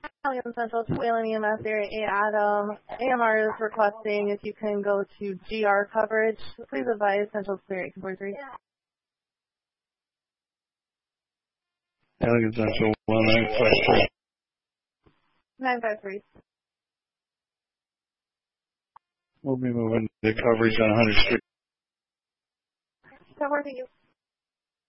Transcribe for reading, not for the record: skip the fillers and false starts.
Alien Central to Wayland EMS Area 8 Adam. AMR is requesting if you can go to GR coverage. Please advise Central Clear 843. Alien Central 1953. 953. We'll be moving the coverage on 100th Street. So where do you?